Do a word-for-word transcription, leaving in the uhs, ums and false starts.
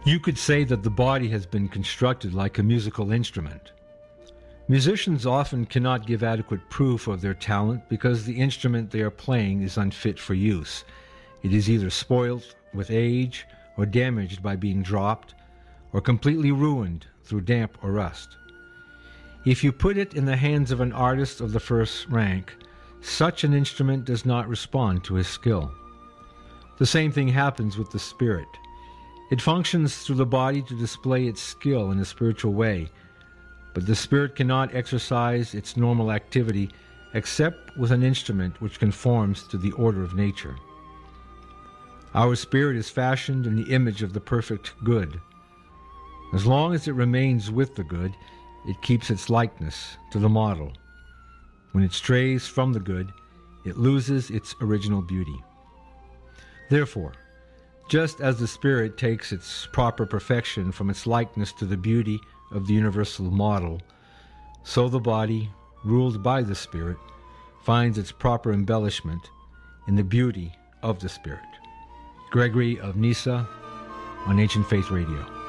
You could say that the body has been constructed like a musical instrument. Musicians often cannot give adequate proof of their talent because the instrument they are playing is unfit for use. It is either spoiled with age, or damaged by being dropped, or completely ruined through damp or rust. If you put it in the hands of an artist of the first rank, such an instrument does not respond to his skill. The same thing happens with the spirit. It functions through the body to display its skill in a spiritual way, but the spirit cannot exercise its normal activity except with an instrument which conforms to the order of nature. Our spirit is fashioned in the image of the perfect good. As long as it remains with the good, it keeps its likeness to the model. When it strays from the good, it loses its original beauty. Therefore, just as the spirit takes its proper perfection from its likeness to the beauty of the universal model, so the body, ruled by the spirit, finds its proper embellishment in the beauty of the spirit. Gregory of Nyssa on Ancient Faith Radio.